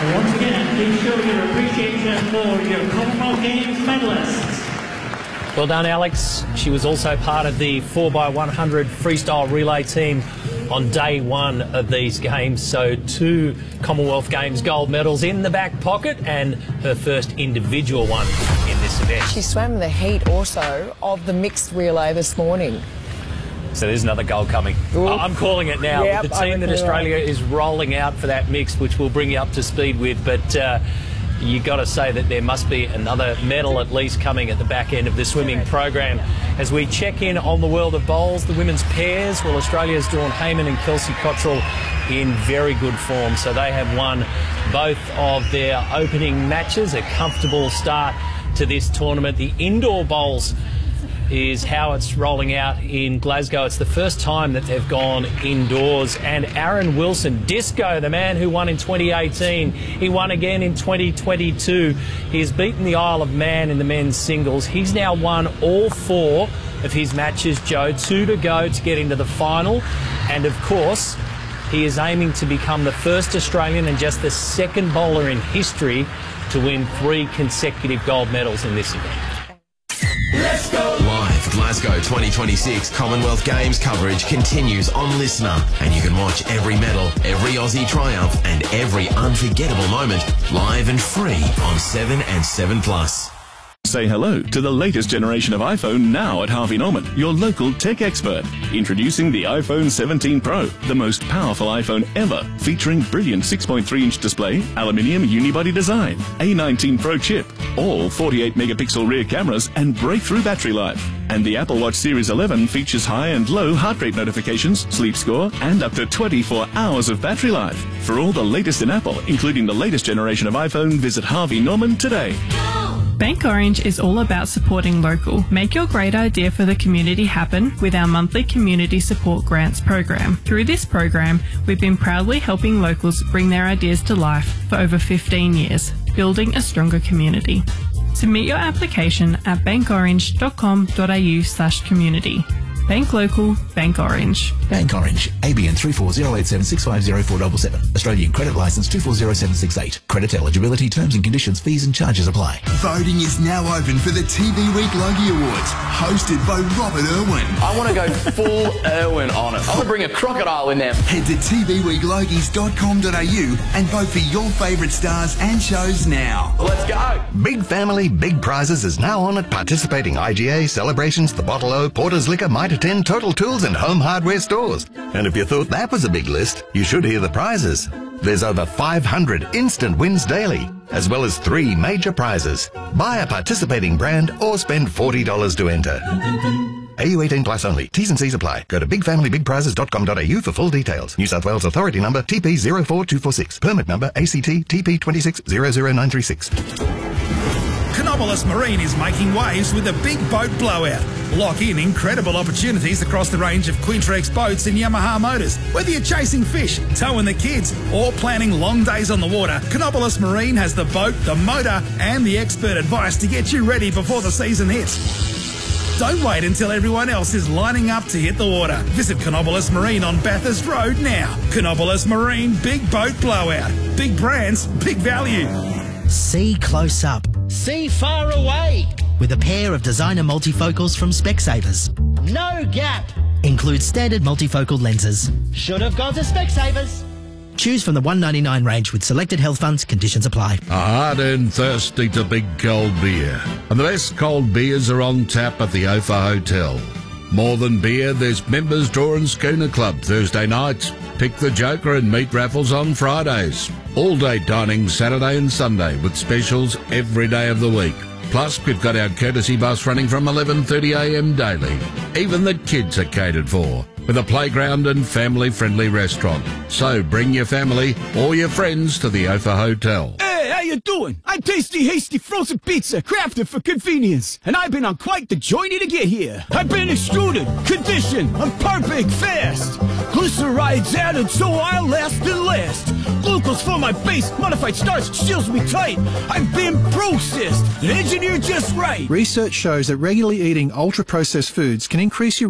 Once again, please show your appreciation for your Commonwealth Games medalists. Well done, Alex. She was also part of the 4x100 freestyle relay team on day one of these games. So 2 Commonwealth Games gold medals in the back pocket and her first individual one in this event. She swam the heat also of the mixed relay this morning. So there's another goal coming. I'm calling it now. Yep, the team that Australia is rolling out for that mixed, which we'll bring you up to speed with. But you got to say that there must be another medal at least coming at the back end of the swimming program. As we check in on the world of bowls, the women's pairs, well, Australia's Dawn Heyman and Kelsey Cottrell in very good form. So they have won both of their opening matches, a comfortable start to this tournament. The indoor bowls is how it's rolling out in Glasgow. It's the first time that they've gone indoors. And Aaron Wilson, Disco, the man who won in 2018, he won again in 2022. He has beaten the Isle of Man in the men's singles. He's now won all 4 of his matches, Joe. 2 to go to get into the final. And of course, he is aiming to become the first Australian and just the second bowler in history to win 3 consecutive gold medals in this event. Let's go! Live Glasgow 2026 Commonwealth Games coverage continues on Listener, and you can watch every medal, every Aussie triumph and every unforgettable moment live and free on 7 and 7+. Say hello to the latest generation of iPhone now at Harvey Norman, your local tech expert. Introducing the iPhone 17 Pro, the most powerful iPhone ever, featuring brilliant 6.3-inch display, aluminium unibody design, A19 Pro chip, all 48-megapixel rear cameras and breakthrough battery life. And the Apple Watch Series 11 features high and low heart rate notifications, sleep score, and up to 24 hours of battery life. For all the latest in Apple, including the latest generation of iPhone, visit Harvey Norman today. Bank Orange is all about supporting local. Make your great idea for the community happen with our monthly Community Support Grants program. Through this program, we've been proudly helping locals bring their ideas to life for over 15 years, building a stronger community. Submit your application at bankorange.com.au/community. Bank local, Bank Orange. Bank Orange, ABN 3408765077. Australian Credit Licence 240768. Credit eligibility, terms and conditions, fees and charges apply. Voting is now open for the TV Week Logie Awards, hosted by Robert Irwin. I want to go full Irwin on it. I want to bring a crocodile in there. Head to tvweeklogies.com.au and vote for your favourite stars and shows now. Let's go. Big Family, Big Prizes is now on at participating IGA, Celebrations, The Bottle O, Porter's Liquor, Mitre 10, Total Tools and Home Hardware stores. And if you thought that was a big list, you should hear the prizes. There's over 500 instant wins daily, as well as 3 major prizes. Buy a participating brand or spend $40 to enter. AU 18 plus only. T's and C's apply. Go to bigfamilybigprizes.com.au for full details. New South Wales Authority number TP 04246. Permit number ACT TP 2600936. Canobolas Marine is making waves with a big boat blowout. Lock in incredible opportunities across the range of Quintrex boats and Yamaha motors. Whether you're chasing fish, towing the kids, or planning long days on the water, Canobolas Marine has the boat, the motor, and the expert advice to get you ready before the season hits. Don't wait until everyone else is lining up to hit the water. Visit Canobolas Marine on Bathurst Road now. Canobolas Marine Big Boat Blowout. Big brands, big value. See close up. See far away. With a pair of designer multifocals from Specsavers. No gap. Includes standard multifocal lenses. Should have gone to Specsavers. Choose from the $1.99 range with selected health funds. Conditions apply. Hard and thirsty to big cold beer. And the best cold beers are on tap at the Ophir Hotel. More than beer, there's Members Draw and Schooner Club Thursday nights. Pick the Joker and meat raffles on Fridays. All-day dining Saturday and Sunday with specials every day of the week. Plus, we've got our courtesy bus running from 11:30am daily. Even the kids are catered for, with a playground and family-friendly restaurant. So bring your family or your friends to the Ophir Hotel. Hey, how you doing? I'm Tasty Hasty Frozen Pizza, crafted for convenience. And I've been on quite the journey to get here. I've been extruded, conditioned, I'm perfect fast. Glycerides added so I'll last and last. Glucose for my base, modified starch seals me tight. I've been processed, engineered just right. Research shows that regularly eating ultra-processed foods can increase your